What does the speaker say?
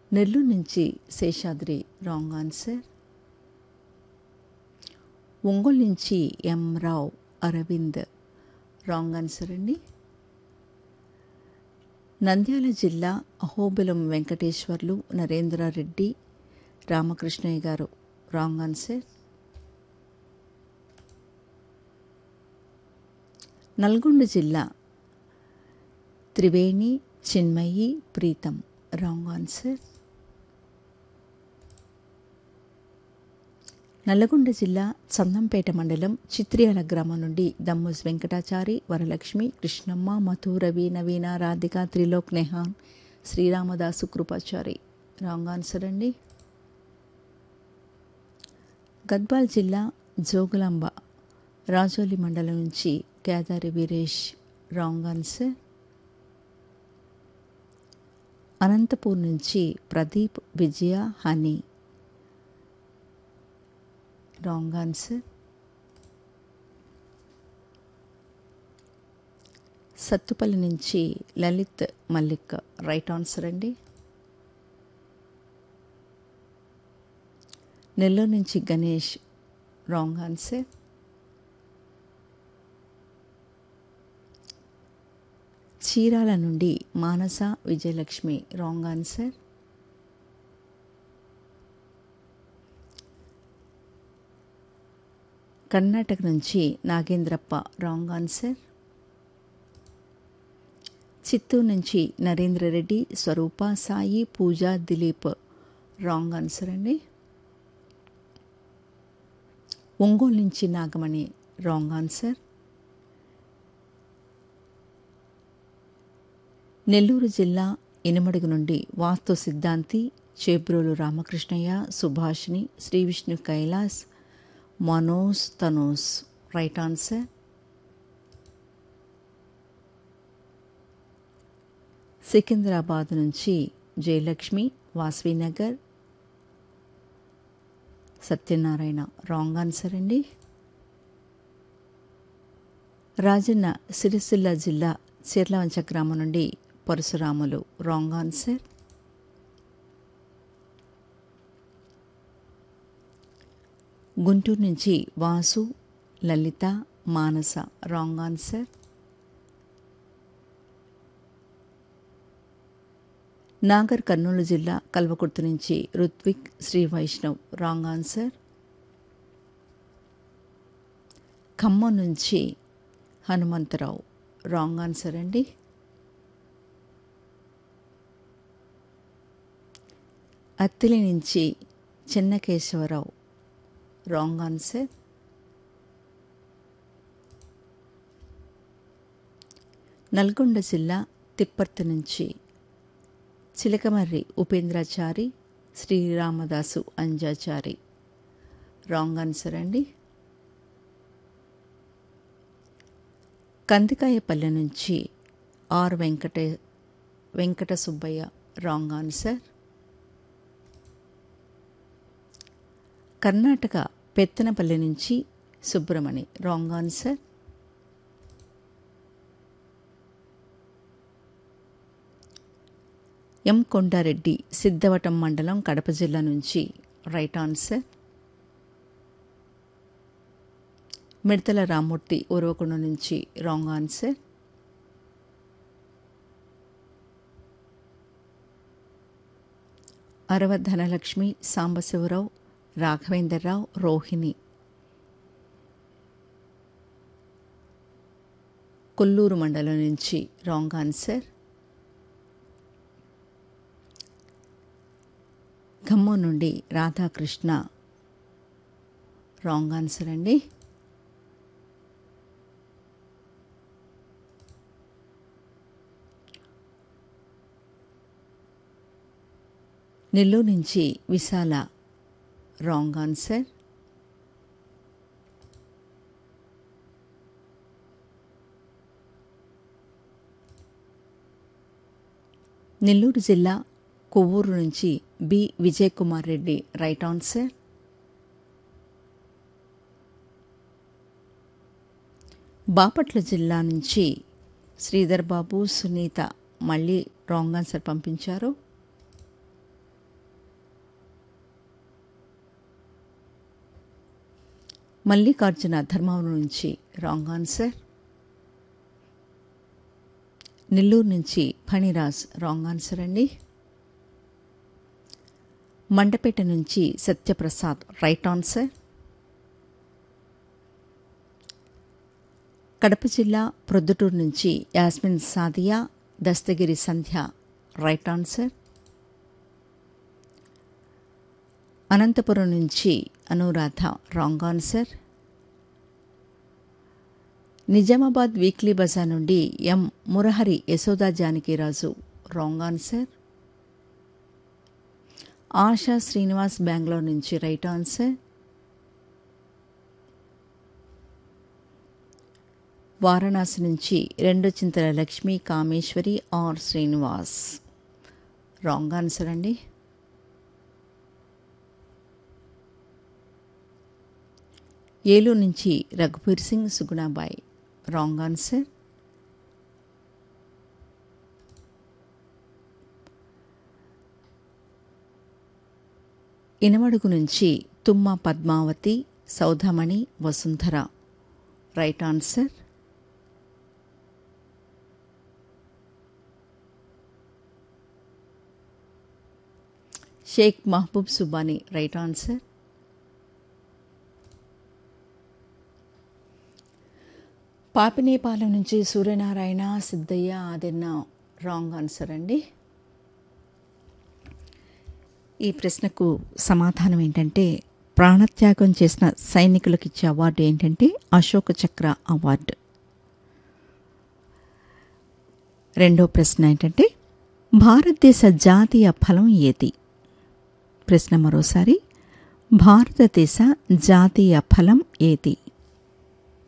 నెల్లూరు నుంచి Seshadri wrong answer. Ongole నుంచి ఎం రావు Arvind wrong answer అండి. నంద్యాల జిల్లా అహోబిలం వెంకటేశ్వర్లు నరేంద్రారెడ్డి రామకృష్ణయ్య గారు రాంగ్ ఆన్సర్. నల్గొండ జిల్లా త్రివేణి చిన్మయి ప్రీతం రాంగ్ ఆన్సర్. నల్లగొండ జిల్లా చందంపేట మండలం చిత్రియాల గ్రామం నుండి దమ్మోస్ వెంకటాచారి వరలక్ష్మి కృష్ణమ్మ మధు రవి నవీన రాధిక త్రిలోక్ నెహాన్ శ్రీరామదాసు కృపాచారి రాంగ్ ఆన్సర్ అండి. గద్వాల్ జిల్లా జోగులాంబ రాజోలి మండలం నుంచి కేదారి వీరేష్ రాంగ్ ఆన్సర్. అనంతపూర్ నుంచి ప్రదీప్ విజయ హనీ రాంగ్ ఆన్సర్. సత్తుపల్లి నుంచి లలిత్ మల్లిక్ రైట్ ఆన్సర్ అండి. నెల్లూరు నుంచి గణేష్ రాంగ్ ఆన్సర్. చీరాల నుండి మానస విజయలక్ష్మి రాంగ్ ఆన్సర్. కర్ణాటక నుంచి నాగేంద్రప్ప రాంగ్ ఆన్సర్. చిత్తూరు నుంచి నరేంద్రరెడ్డి స్వరూప సాయి పూజ దిలీప్ రాంగ్ ఆన్సర్ అండి. ఒంగోలు నుంచి నాగమణి రాంగ్ ఆన్సర్. నెల్లూరు జిల్లా ఇనమడుగు నుండి వాస్తు సిద్ధాంతి చేబ్రోలు రామకృష్ణయ్య సుభాషిణి శ్రీ విష్ణు కైలాస్ మనోజ్ తనోస్ రైట్ ఆన్సర్. సికింద్రాబాద్ నుంచి జయలక్ష్మి వాస్వీనగర్ సత్యనారాయణ రాంగ్ ఆన్సర్ అండి. రాజన్న సిరిసిల్ల జిల్లా చీర్లవంచ గ్రామం నుండి పరశురాములు రాంగ్ ఆన్సర్. గుంటూరు నుంచి వాసు లలిత మానస రాంగ్ ఆన్సర్. నాగర్ కర్నూలు జిల్లా కల్వకుర్తి నుంచి రుత్విక్ శ్రీ వైష్ణవ్ రాంగ్ ఆన్సర్. ఖమ్మం నుంచి హనుమంతరావు రాంగ్ ఆన్సర్ అండి. అత్తిలి నుంచి చెన్నకేశవరావు రాంగ్ ఆన్సర్. నల్గొండ జిల్లా తిప్పర్తి నుంచి చిలకమర్రి ఉపేంద్రాచారి శ్రీరామదాసు అంజాచారి రాంగ్ ఆన్సర్ అండి. కందికాయపల్లె నుంచి are Venkata Subbaiah wrong answer. Karnataka Pettanapalli నుంచి సుబ్రమణి రాంగ్ ఆన్సర్. ఎం కొండారెడ్డి సిద్ధవటం మండలం కడప జిల్లా నుంచి రైట్ ఆన్సర్. మిడతల రామ్మూర్తి ఉరవకొండ నుంచి రాంగ్ ఆన్సర్. అరవ ధనలక్ష్మి సాంబశివరావు రాఘవేంద్రరావు రోహిణి కొల్లూరు మండలం నుంచి రాంగ్ ఆన్సర్. ఖమ్మం నుండి రాధాకృష్ణ రాంగ్ ఆన్సర్ అండి. నెల్లూరు నుంచి విశాల రాంగ్ ఆన్సర్. నెల్లూరు జిల్లా కొవ్వూరు నుంచి B Vijay Kumar Reddy right answer. Bapatla జిల్లా నుంచి శ్రీధర్ బాబు సునీత మళ్ళీ రాంగ్ ఆన్సర్ పంపించారు. మల్లికార్జున ధర్మవరం నుంచి రాంగ్ ఆన్సర్. నెల్లూరు నుంచి ఫణిరాజ్ రాంగ్ ఆన్సర్ అండి. మండపేట నుంచి సత్యప్రసాద్ రైట్ ఆన్సర్. కడప జిల్లా ప్రొద్దుటూరు నుంచి యాస్మిన్ సాదియా దస్తగిరి సంధ్య రైట్ ఆన్సర్. అనంతపురం నుంచి Anuradha wrong answer. Nizamabad weekly Bazar నుండి ఎం మురహరి యశోదా జానకిరాజు రాంగ్ ఆన్సర్. ఆశా శ్రీనివాస్ బెంగళూరు నుంచి రైట్ ఆన్సర్. వారణాసి నుంచి రెండు చింతల Lakshmi Kameshwari are Srinivas wrong answer అండి. ఏలూరు నుంచి రఘుబీర్ సింగ్ సుగుణాబాయ్ రాంగ్ ఆన్సర్. ఇనమడుగు నుంచి తుమ్మ Padmavati సౌధమణి Vasundhara right answer. Sheikh Mahabub Subhani right answer. Papinepalem నుంచి సూర్యనారాయణ సిద్ధయ్య ఆదిన్న రాంగ్ ఆన్సర్ అండి. ఈ ప్రశ్నకు సమాధానం ఏంటంటే ప్రాణత్యాగం చేసిన సైనికులకు ఇచ్చే అవార్డు ఏంటంటే అశోక చక్ర అవార్డు. రెండో ప్రశ్న ఏంటంటే భారతదేశ జాతీయ ఫలం ఏది? ప్రశ్న మరోసారి, భారతదేశ జాతీయ ఫలం ఏది?